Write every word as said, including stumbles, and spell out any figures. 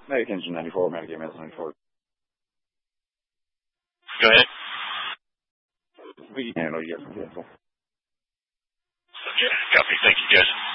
Medic Engine ninety-four, Medic A M S ninety-four. Go ahead. We can handle you guys. Okay, copy. Thank you, guys.